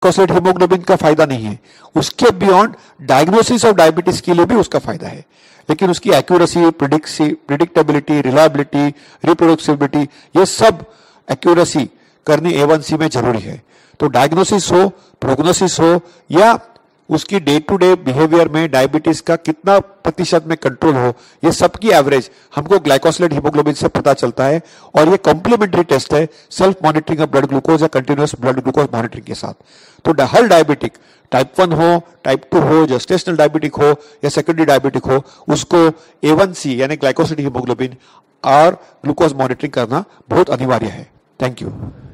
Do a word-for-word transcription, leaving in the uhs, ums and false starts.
ग्लाइकोसाइलेट haemoglobin का फायदा नहीं है, उसके बियॉन्ड डायग्नोसिस ऑफ डायबिटीज के लिए भी उसका फायदा है, लेकिन उसकी एक्यूरेसी, प्रिडिक्टेबिलिटी, रिलायबिलिटी, रिप्रोड्यूसिबिलिटी, ये सब एक्यूरेसी करनी ए वन सी में जरूरी है। तो डायग्नोसिस हो, प्रोग्नोसिस हो, या उसकी डे टू डे बिहेवियर में डायबिटीज का कितना प्रतिशत में कंट्रोल हो, ये सबकी एवरेज हमको ग्लाइकोसाइलेट हीमोग्लोबिन से पता चलता है। और ये कॉम्प्लीमेंट्री टेस्ट है self monitoring of blood glucose या कंटिन्यूअस ब्लड ग्लूकोज मॉनिटरिंग के साथ। तो हर डायबिटिक, टाइप वन हो, टाइप टू हो, जेस्टेशनल डायबिटिक हो या सेकेंडरी डायबिटिक हो, उसको ए वन सी यानी ग्लाइकोसाइलेट हीमोग्लोबिन और ग्लूकोज मॉनिटरिंग करना बहुत अनिवार्य है। Thank you.